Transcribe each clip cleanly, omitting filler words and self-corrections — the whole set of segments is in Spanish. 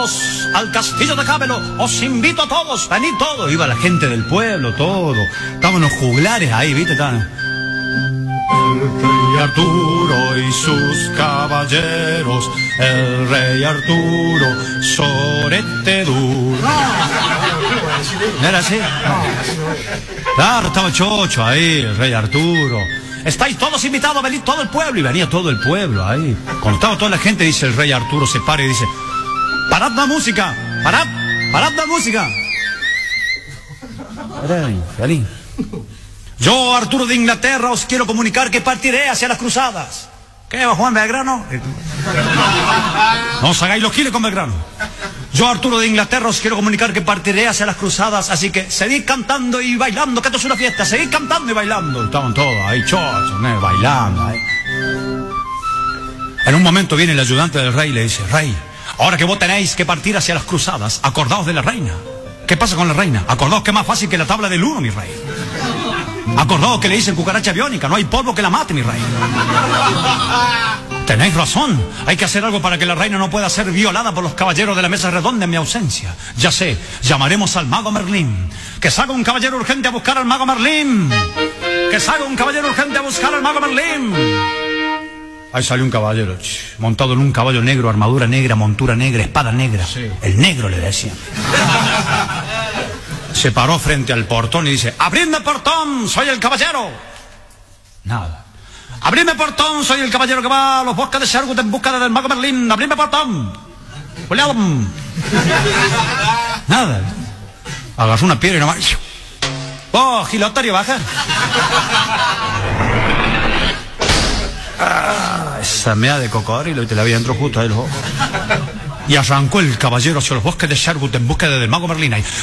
todos al castillo de Camelot. Os invito a todos, venid todos. Iba la gente del pueblo, todo. Estaban los juglares ahí, ¿viste? Estaban... El rey Arturo y sus caballeros, el rey Arturo, sorete duro. ¿No era así? Claro, estaba chocho ahí, el rey Arturo. Estáis todos invitados, venid todo el pueblo. Y venía todo el pueblo ahí. Cuando estaba toda la gente, dice el rey Arturo, se para y dice: parad la música, parad la música. Feliz. Yo, Arturo de Inglaterra, os quiero comunicar que partiré hacia las cruzadas. ¿Qué va, Juan Belgrano? No os hagáis los giles con Belgrano. Yo, Arturo de Inglaterra, os quiero comunicar que partiré hacia las cruzadas, así que seguid cantando y bailando, que esto es una fiesta, seguid cantando y bailando. Estaban todos ahí, chochos, bailando ahí. En un momento viene el ayudante del rey y le dice: rey, ahora que vos tenéis que partir hacia las cruzadas, acordaos de la reina. ¿Qué pasa con la reina? Acordaos que es más fácil que la tabla del 1, mi rey. Acordaos que le dicen cucaracha biónica, no hay polvo que la mate, mi rey. Tenéis razón, hay que hacer algo para que la reina no pueda ser violada por los caballeros de la mesa redonda en mi ausencia. Ya sé, llamaremos al mago Merlín. Que salga un caballero urgente a buscar al mago Merlín. Que salga un caballero urgente a buscar al mago Merlín. Ahí salió un caballero, montado en un caballo negro, armadura negra, montura negra, espada negra. Sí. El negro le decían. Se paró frente al portón y dice: abridme portón, soy el caballero. Nada. Abridme portón, soy el caballero que va a los bosques de Sherwood en busca del mago Merlín. Abridme portón. Julián. Nada. Agarró una piedra y nomás... ¡Oh, gilotario, baja! Esa mea de cocodrilo y te la vi dentro justo ahí los ojos. Y arrancó el caballero hacia los bosques de Sherwood en búsqueda del mago Merlín. Ahí.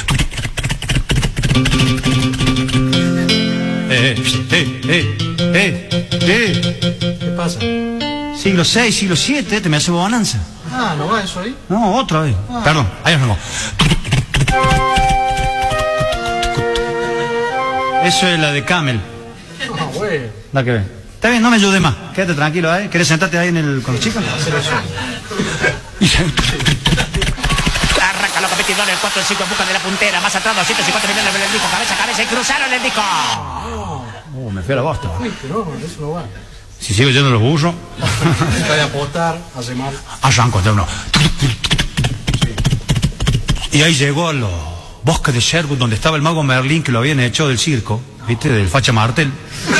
¿Qué pasa? Siglo VI, siglo VII, te me hace bonanza. Ah, ¿no va eso ahí? No, otra vez. Perdón, ahí arrancó. Eso es la de Camel. Ah, bueno. La que ve. Está bien, no me ayude más. Quédate tranquilo ahí. ¿Querés sentarte ahí con los chicos? Arranca los competidores, el 4, el 5 en busca de la puntera. Más atrás, 250 millones del disco. Cabeza, cabeza y cruzaron el disco. Me fui a la bosta. Uy, pero no, eso no va. Si sigo yendo los burros. Está de apostar, hace mal. Arranco de uno. Y ahí llegó a los bosques de Sherwood, donde estaba el mago Merlín, que lo habían echado del circo, ¿viste? Del Facha Martel.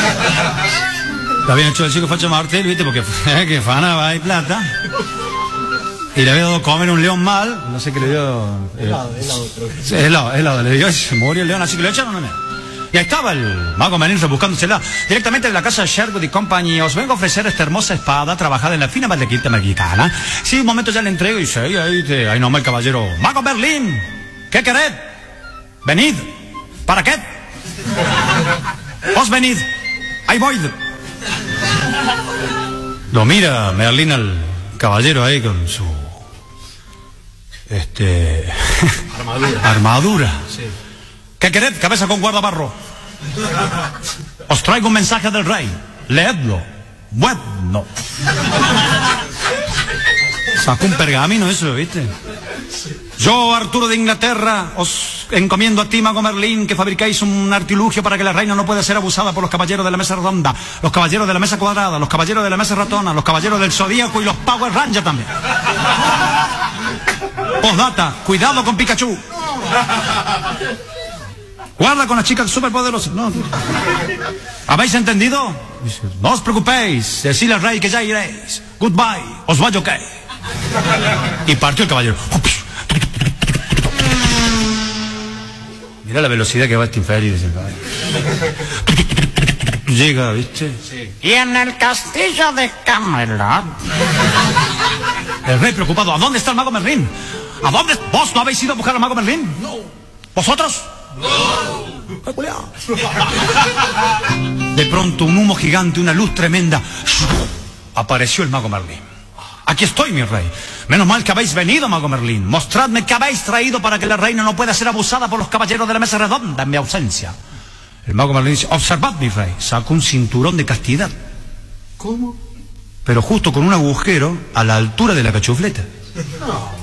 Lo habían hecho del circo Facha Martel, ¿viste? Porque que fanaba ahí plata. Y le había dado a comer un león mal, no sé qué le dio. Helado le dio y se murió el león, así que lo echaron a mí. Y ahí estaba el mago Merlín rebuscándosela. Directamente de la casa de Sherwood y Company, os vengo a ofrecer esta hermosa espada trabajada en la fina valdequita mexicana. Sí, un momento ya le entrego y dice, ahí nomás el caballero. Mago Merlín, ¿qué queréis? Venid. ¿Para qué? Os venid. Ahí voy. Lo mira Merlín al caballero ahí con su... armadura. Sí. ¿Qué queréis? Cabeza con guardabarro. Os traigo un mensaje del rey. Leedlo. Bueno. Sacó un pergamino eso, ¿viste? Yo, Arturo de Inglaterra, os encomiendo a ti, mago Merlín, que fabricáis un artilugio para que la reina no pueda ser abusada por los caballeros de la mesa redonda, los caballeros de la mesa cuadrada, los caballeros de la mesa ratona, los caballeros del Zodíaco y los Power Rangers también. Postdata, cuidado con Pikachu. Guarda con las chicas superpoderosas. No. ¿Habéis entendido? No os preocupéis, decidle al rey que ya iréis. Goodbye, os vaya ok. Y partió el caballero. Mira la velocidad que va este infeliz. Llega, ¿viste? Sí. Y en el castillo de Camelot. El rey preocupado. ¿A dónde está el mago Merlín? ¿A dónde? ¿Vos no habéis ido a buscar al mago Merlín? No. ¿Vosotros? No. De pronto un humo gigante, una luz tremenda. Apareció el mago Merlín. Aquí estoy, mi rey. Menos mal que habéis venido, mago Merlín. Mostradme qué habéis traído para que la reina no pueda ser abusada por los caballeros de la mesa redonda en mi ausencia. El mago Merlín dice, observad, mi rey. Sacó un cinturón de castidad. ¿Cómo? Pero justo con un agujero a la altura de la cachufleta. No.